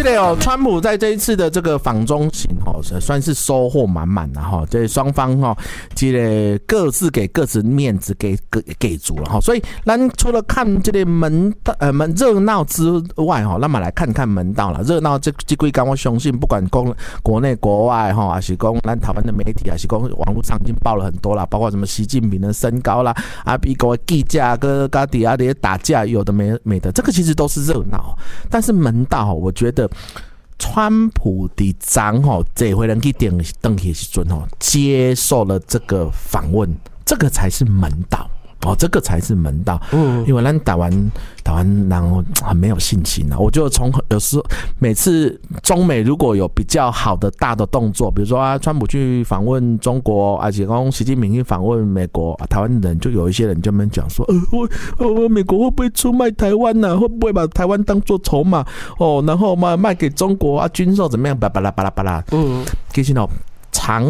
个川普在这一次的这个访中行算是收获满满的哈，这双方这个各自给各自面子给足了哈，所以咱除了看这个门热闹之外哈，那么来看看门道了。热闹这几天我相信不管国内国外哈，还是讲咱台湾的媒体，还是讲网络上已经报了很多啦，包括什么习近平的身高啦，美国的记者跟底下的打架，有的没的，这个其实都是热闹。但是门道，我觉得川普的长这回人去登去时阵接受了这个访问，这个才是门道。这个才是门道。因为咱台湾人很没有信心啊。我觉得有时候每次中美如果有比较好的大的动作，比如说川普去访问中国，而且习近平去访问美国，台湾人就有一些人就们讲说，美国会不会出卖台湾呢？会不会把台湾当作筹码然后卖给中国军售怎么样？巴拉巴拉巴拉。其实长